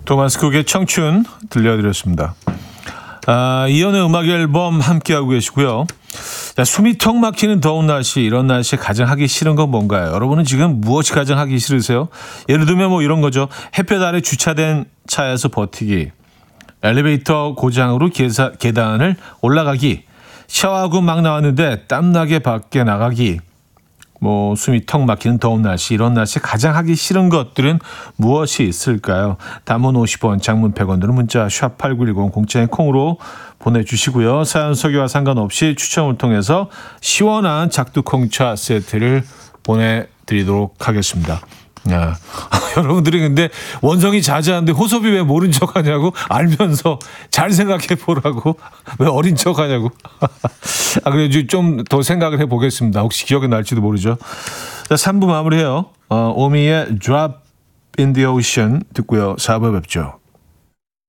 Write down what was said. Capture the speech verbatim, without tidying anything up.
토마스 쿡의 청춘 들려드렸습니다. 아, 이연의 음악 앨범 함께하고 계시고요. 자, 숨이 턱 막히는 더운 날씨, 이런 날씨에 가장 하기 싫은 건 뭔가요? 여러분은 지금 무엇이 가장 하기 싫으세요? 예를 들면 뭐 이런 거죠. 햇볕 아래 주차된 차에서 버티기, 엘리베이터 고장으로 계사, 계단을 올라가기, 샤워하고 막 나왔는데 땀나게 밖에 나가기, 뭐 숨이 턱 막히는 더운 날씨, 이런 날씨에 가장 하기 싫은 것들은 무엇이 있을까요? 단문 오십 원, 장문 백 원 드는 문자 샵 팔구일공, 공짜인 콩으로 보내주시고요. 사연 소개와 상관없이 추첨을 통해서 시원한 작두콩차 세트를 보내드리도록 하겠습니다. 야, 여러분들이 근데 원성이 자자한데 호섭이 왜 모른 척하냐고, 알면서 잘 생각해 보라고, 왜 어린 척하냐고. 아, 그래 좀 더 생각을 해보겠습니다. 혹시 기억이 날지도 모르죠. 자, 삼 부 마무리해요. 어, 오미의 Drop in the Ocean 듣고요. 사 부에 뵙죠.